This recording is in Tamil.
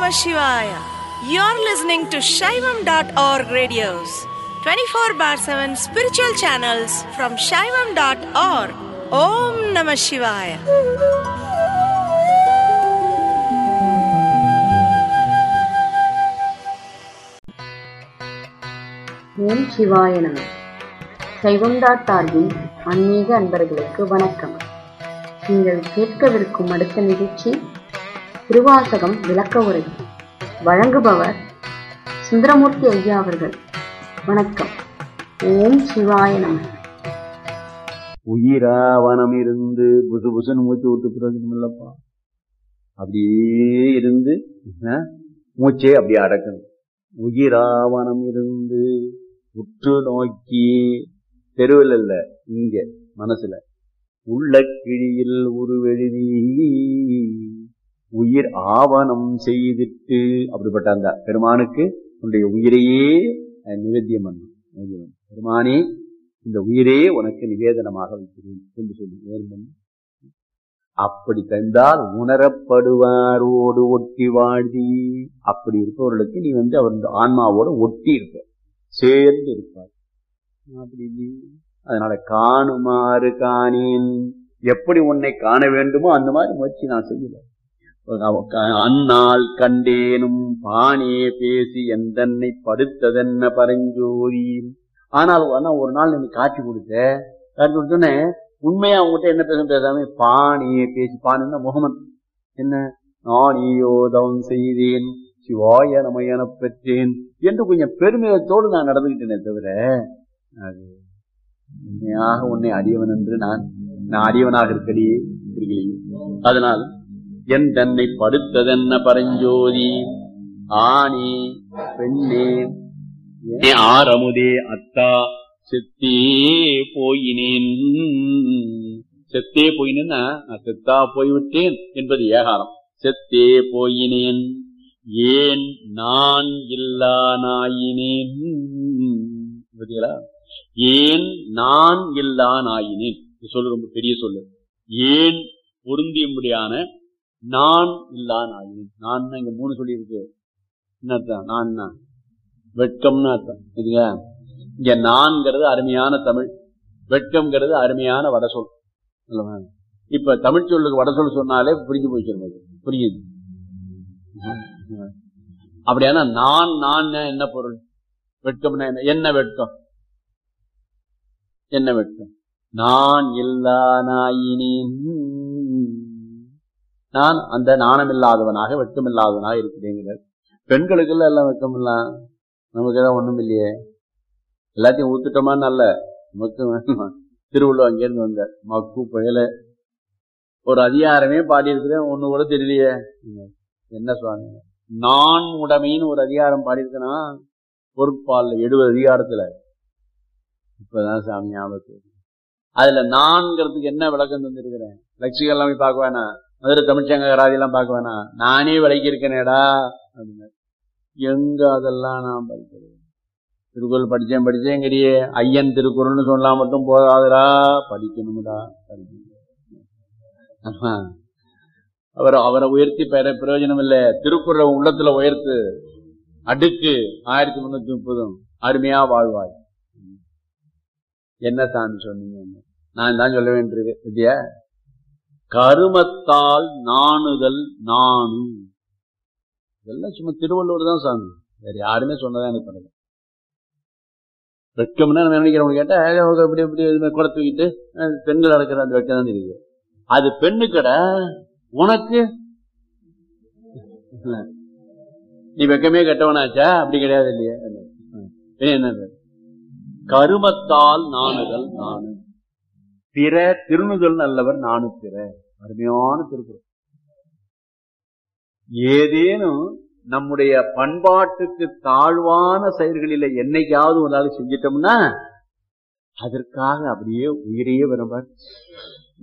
Shivaya. You're listening to Shaivam.org radios, 24 bar 7 spiritual channels from Shaivam.org. Om Namah Shivaya. ஓம் சிவாய நம. சைவம்.org-இன் ஆன்மீக அன்பர்களுக்கு வணக்கம். நீங்கள் கேட்கவிருக்கும் அடுத்த நிகழ்ச்சி திருவாசகம் விளக்க உரை. வழங்குபவர் சுந்தரமூர்த்தி ஐயா அவர்கள். வணக்கம். ஓம் சிவாய நம. உயிராவனம் இருந்து புசு புசுன்னு மூச்சு விட்டு பிரயோஜனம் இல்லப்பா. அப்படியே இருந்து மூச்சே அப்படியே அடக்கணும். உயிராவனம் இருந்து உற்று நோக்கி, தெருவில் இல்ல, இங்க மனசுல உள்ள கிழியில் உருவெழுதி உயிர் ஆவணம் செய்துட்டு, அப்படிப்பட்ட அந்த பெருமானுக்கு உன்னுடைய உயிரையே நிவேத்தியம் பண்ணும். பெருமானே, இந்த உயிரே உனக்கு நிவேதனமாக வைக்கிறேன் என்று சொல்லி அப்படி தந்தால் உணரப்படுவாரோடு ஒட்டி வாழ்தி. அப்படி இருப்பவர்களுக்கு நீ அவர் ஆன்மாவோட ஒட்டி இருப்ப, சேர்ந்து இருப்பார். அப்படி அதனால காணுமாறு காணேன், எப்படி உன்னை காண வேண்டுமோ அந்த மாதிரி முயற்சி நான் செய்யல. அந்நாள் கண்டேனும் பானே பேசி எந்தன்னை படுத்ததென்ன பரஞ்சோதி. ஆனால் ஒரு நாள் நீ காட்சி கொடுத்தோன்னே உண்மையா அவங்ககிட்ட என்ன பேசாம பானியே பேசி, பானின்னா முகமன் என்ன, நானியோதம் செய்தேன் சிவாய நமயன பெற்றேன் என்று கொஞ்சம் பெருமிதத்தோடு நான் நடந்துகிட்டேனே தவிர, அது உண்மையாக உன்னை அடியவன் என்று நான் அடியவனாக இருக்கடியே இருக்கிறேன். அதனால் என் தன்னை படுத்ததென்ன பரஞ்சோதி ஆணி பெண்ணே ஆரமுதே அத்தா செத்தே போயினேன். செத்தே போயினேன்னா நான் செத்தா போய்விட்டேன் என்பது ஏகாரம். செத்தே போயினேன் ஏன் நான் இல்லா நாயினேன். பார்த்தீங்களா? ஏன் நான் இல்லா நாயினேன் சொல்லு, ரொம்ப பெரிய சொல்லு. ஏன் பொருந்தியும்படியான நான் இல்லா நாயினேன். நான் இங்க 3 சொல்லி இருக்கு. என்ன அர்த்தம்? நான் வெட்கம்னு அர்த்தம். சரியா? இங்க நான்கிறது அருமையான தமிழ், வெட்கம்ங்கிறது அருமையான வடசொல். இப்ப தமிழ் சொல்லுக்கு வடசொல் சொன்னாலே புரிஞ்சு போயிச்சு, புரியுது. அப்படியான நான் என்ன பொருள்? வெட்கம்னா என்ன வெட்கம்? என்ன வெட்கம்? நான் இல்லா நாயினேன், நான் அந்த நாணம் இல்லாதவனாக வெட்கம் இல்லாதவனாக இருக்கிறேங்கிறார். பெண்களுக்கு எல்லாம் வெட்கம் இல்ல, நமக்கு எல்லாம் ஒண்ணும் இல்லையே, எல்லாத்தையும் ஊத்துட்டோமா நல்ல நமக்கு. திருவள்ளுவர் அங்கேருந்து வந்த மக்கு புயல ஒரு அதிகாரமே பாடி இருக்கிறேன், ஒண்ணு கூட தெரியலையே. என்ன சுவாமி, நான் உடைமைன்னு ஒரு அதிகாரம் பாடியிருக்கேனா பொறுப்பால் 70 அதிகாரத்துல. இப்பதான் சாமி ஞாபகத்து. அதுல நான்கிறதுக்கு என்ன விளக்கம் தந்திருக்கிறேன்? லட்சிகள் எல்லாமே பார்க்க வேணாம், மதுரை தமிழ்ச்சங்க கராதியெல்லாம் பார்க்க வேணாம், நானே விளக்கி இருக்கேனேடா அப்படின்னு. எங்க அதெல்லாம் நான் படிக்கிறேன்? திருக்குறள் படிச்சேங்கிறியே, ஐயன் திருக்குறள்னு சொன்னா மட்டும் போதாதுடா, படிக்கணும்டா. அவரை உயர்த்தி பெற பிரயோஜனம் இல்லை. திருக்குறளை உள்ளத்துல உயர்த்து, அடுக்கு 1330 அருமையா வாழ்வாய். என்ன சாமி சொன்னீங்க? நான் தான் சொல்ல வேண்டியிருக்கு. இல்லையா? கருமத்தால் நாணுதல் நானு, இதெல்லாம் சும்மா திருவள்ளுவர் தான் சாமி, வேற யாருமே சொன்னதான் எனக்கு பண்ணல. வெட்கம்னா நம்ம நினைக்கிறவங்க கேட்டா இப்படி இப்படி குறை தூக்கிட்டு பெண்கள் நடக்கிற அந்த வெட்கம் தான் தெரியுது. அது பெண்ணு கடை, உனக்கு நீ வெக்கமே கட்டவனாச்சா? அப்படி கிடையாது இல்லையா? என்ன கருமத்தால் நாணுதல் நானு, பிற திருணுதல் நல்லவர் நானு பிற. அருமையான திருக்குறள். ஏதேனும் நம்முடைய பண்பாட்டுக்கு தாழ்வான செயல்களில என்னைக்காவது ஒரு நாள் செஞ்சிட்டோம்னா அதற்காக அப்படியே உயிரையே விரும்பார்.